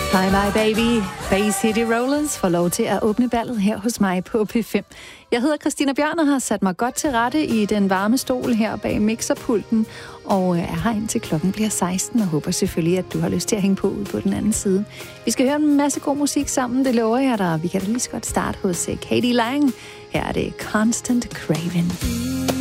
Bye bye baby. Bay City Rollers får lov til at åbne ballet her hos mig på P5. Jeg hedder Christina Bjørn og har sat mig godt til rette i den varme stol her bag mixerpulten, og er her indtil klokken bliver 16, og håber selvfølgelig, at du har lyst til at hænge på ud på den anden side. Vi skal høre en masse god musik sammen, det lover jeg dig. Vi kan da lige så godt starte hos Katie Lang. Her er det Constant Craving.